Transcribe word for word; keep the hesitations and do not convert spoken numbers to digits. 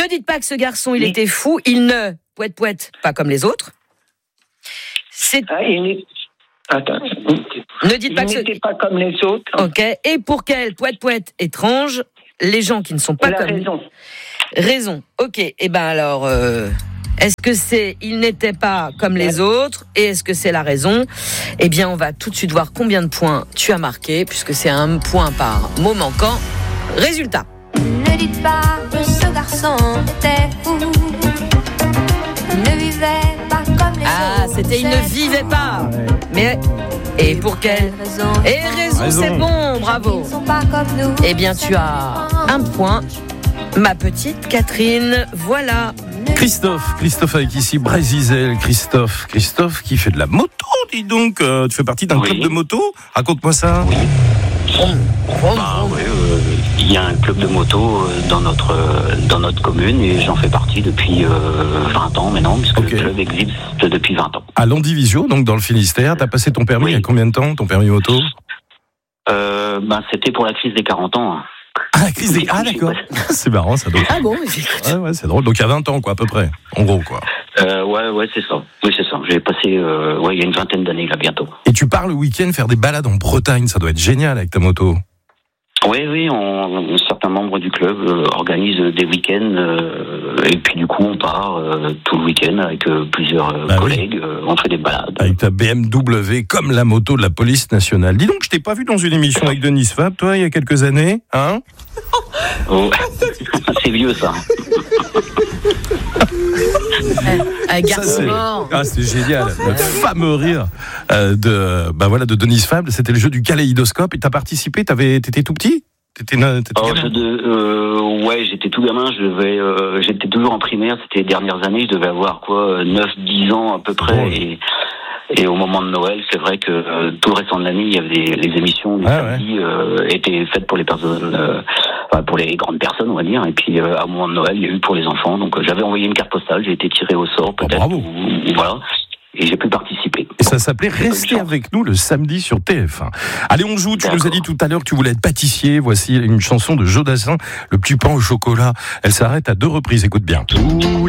dites pas que ce garçon, il Oui. était fou. Il ne poète poète pas comme les autres. C'est... Ah, il n'est- Attends. Ne dites Il pas que ce... n'était pas comme les autres. Ok. Et pour quel poète poète étrange, les gens qui ne sont pas Il a comme... raison. Raison. Ok. Et ben alors, euh, est-ce que c'est il n'était pas comme les autres et est-ce que c'est la raison? Eh bien, on va tout de suite voir combien de points tu as marqué puisque c'est un point par mot manquant. Résultat. Ne dites pas que ce garçon était fou. Il ne vivait pas comme les Ah, autres. c'était il ne vivait pas. Mais et pour quelle raison? Et raison, Raison. c'est bon, bravo. Ils ne sont pas comme nous. Eh bien, tu as un point, ma petite Catherine. Voilà. Christophe, Christophe avec ici Brézizel, Christophe, Christophe qui fait de la moto, dis donc. Euh, tu fais partie d'un Oui. club de moto? Raconte-moi ça. Oui. Vroom, vroom, Bah, vroom. ouais, euh, il y a un club de moto euh, dans notre euh, dans notre commune et j'en fais partie depuis euh, vingt ans maintenant puisque Ok. le club existe depuis vingt ans. À Landivisio, donc dans le Finistère, t'as passé ton permis Oui. il y a combien de temps, ton permis moto? Euh, ben c'était pour la crise des quarante ans. hein. Ah, la crise des... Ah, d'accord. C'est marrant, ça doit... Ah bon, écoute. Ouais, ouais, c'est drôle. Donc il y a vingt ans, quoi, à peu près. En gros, quoi. Euh, ouais, ouais, c'est ça. Oui, c'est ça. J'ai passé, euh, ouais, il y a une vingtaine d'années là bientôt. Et tu pars le week-end faire des balades en Bretagne, ça doit être génial avec ta moto. Oui, oui, on, certains membres du club euh, organisent des week-ends euh, et puis du coup on part euh, tout le week-end avec euh, plusieurs euh, Bah oui. collègues, euh, on fait des balades. Avec ta B M W comme la moto de la police nationale. Dis donc, je t'ai pas vu dans une émission avec Denis Fab, toi, il y a quelques années, hein? Oh. C'est vieux ça. Un Ça, garçon c'est... mort. Ah, c'est génial. Le fameux rire euh, de, bah voilà, de Denis Fab. C'était le jeu du kaléidoscope. Et t'as participé, t'avais, t'étais tout petit? T'étais, t'étais Oh, gamin je de, euh, ouais, j'étais tout gamin, je devais, euh, j'étais toujours en primaire, c'était les dernières années, je devais avoir quoi, neuf dix ans à peu près. Oh. Et, et au moment de Noël, c'est vrai que euh, tout le restant de l'année, il y avait des, les émissions du Ah, samedi euh, étaient faites pour les personnes, euh, enfin, pour les grandes personnes, on va dire. Et puis euh, au moment de Noël, il y a eu pour les enfants. Donc euh, j'avais envoyé une carte postale, j'ai été tiré au sort peut-être. bravo. Ou, ou voilà. Et j'ai pu participer. Et ça s'appelait J'ai pas eu de Rester chance. avec nous le samedi sur T F un. Allez, on joue. Tu nous as D'accord. dit tout à l'heure que tu voulais être pâtissier. Voici une chanson de Joe Dassin, Le petit pain au chocolat. Elle s'arrête à deux reprises. Écoute bien. Tous